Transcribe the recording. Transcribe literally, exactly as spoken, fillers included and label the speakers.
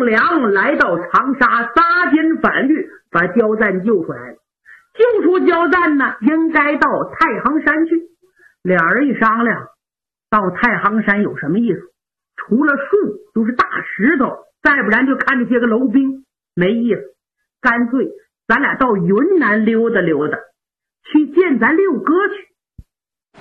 Speaker 1: 良来到长沙，撒尖反狱，把焦赞救出来了。救出焦赞呢，应该到太行山去。俩人一商量，到太行山有什么意思？除了树就是大石头，再不然就看这些个楼兵，没意思。干脆咱俩到云南溜达溜达，去见咱六哥去。